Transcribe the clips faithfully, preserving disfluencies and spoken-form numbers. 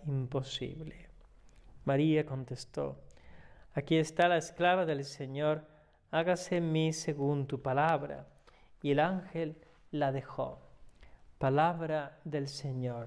imposible. María contestó: aquí está la esclava del Señor, hágase en mí según tu palabra. Y el ángel la dejó. Palabra del Señor.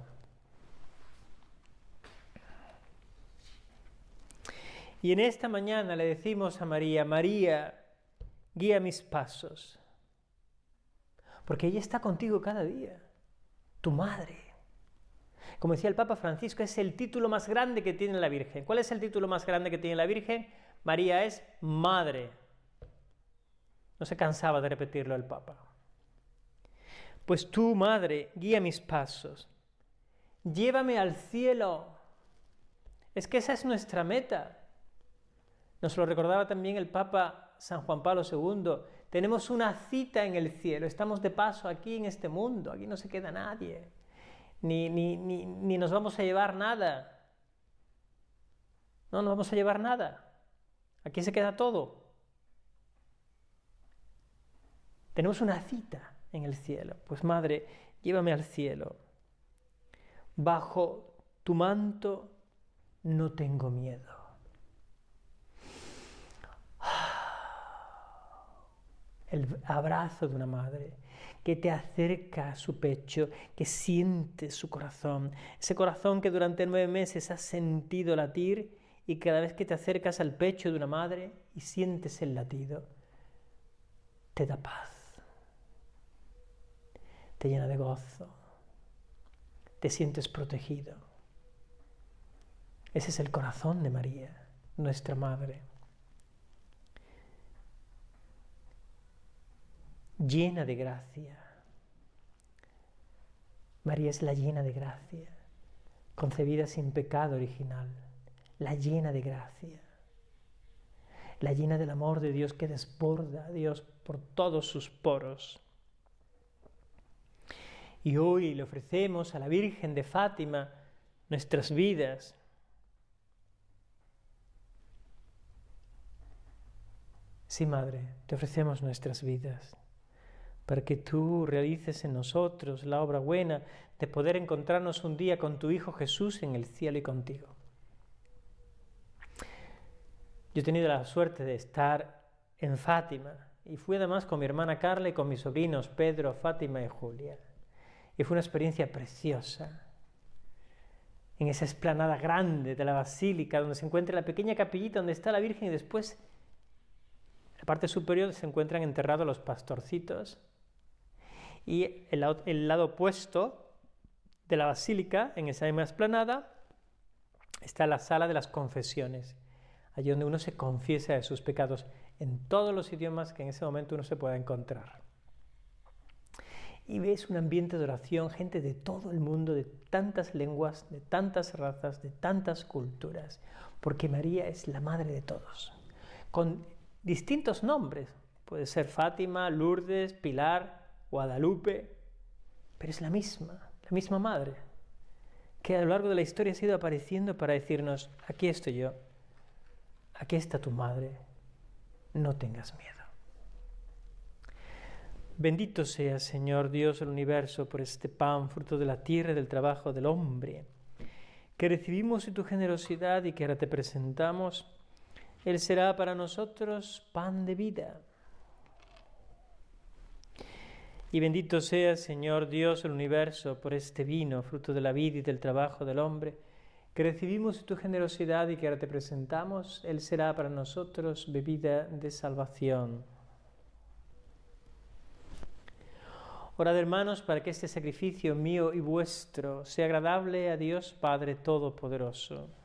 Y en esta mañana le decimos a María: María, guía mis pasos. Porque ella está contigo cada día, tu madre. Como decía el Papa Francisco, es el título más grande que tiene la Virgen. ¿Cuál es el título más grande que tiene la Virgen? María es madre. No se cansaba de repetirlo el Papa. Pues tú, madre, guía mis pasos. Llévame al cielo. Es que esa es nuestra meta. Nos lo recordaba también el Papa San Juan Pablo segundo. Tenemos una cita en el cielo. Estamos de paso aquí en este mundo. Aquí no se queda nadie. Ni, ni, ni, ni nos vamos a llevar nada. No nos vamos a llevar nada. Aquí se queda todo. Tenemos una cita en el cielo. Pues madre, llévame al cielo. Bajo tu manto no tengo miedo. El abrazo de una madre que te acerca a su pecho, que siente su corazón, ese corazón que durante nueve meses has sentido latir, y cada vez que te acercas al pecho de una madre y sientes el latido, te da paz, te llena de gozo, te sientes protegido. Ese es el corazón de María, nuestra madre. Llena de gracia. María es la llena de gracia, concebida sin pecado original, la llena de gracia, la llena del amor de Dios que desborda a Dios por todos sus poros. Y hoy le ofrecemos a la Virgen de Fátima nuestras vidas. Sí, Madre, te ofrecemos nuestras vidas, para que tú realices en nosotros la obra buena de poder encontrarnos un día con tu Hijo Jesús en el cielo y contigo. Yo he tenido la suerte de estar en Fátima, y fui además con mi hermana Carla y con mis sobrinos Pedro, Fátima y Julia. Y fue una experiencia preciosa. En esa explanada grande de la basílica, donde se encuentra la pequeña capillita donde está la Virgen, y después, en la parte superior, se encuentran enterrados los pastorcitos. Y el, el lado opuesto de la basílica, en esa misma explanada, está la sala de las confesiones, allí donde uno se confiesa de sus pecados en todos los idiomas que en ese momento uno se pueda encontrar. Y ves un ambiente de oración, gente de todo el mundo, de tantas lenguas, de tantas razas, de tantas culturas, porque María es la madre de todos, con distintos nombres. Puede ser Fátima, Lourdes, Pilar, Guadalupe, pero es la misma, la misma madre, que a lo largo de la historia ha ido apareciendo para decirnos: aquí estoy yo, aquí está tu madre, no tengas miedo. Bendito seas, Señor Dios del universo, por este pan, fruto de la tierra y del trabajo del hombre, que recibimos de tu generosidad y que ahora te presentamos. Él será para nosotros pan de vida. Y bendito seas, Señor Dios del universo, por este vino, fruto de la vida y del trabajo del hombre, que recibimos de tu generosidad y que ahora te presentamos. Él será para nosotros bebida de salvación. Orad, hermanos, para que este sacrificio mío y vuestro sea agradable a Dios Padre Todopoderoso.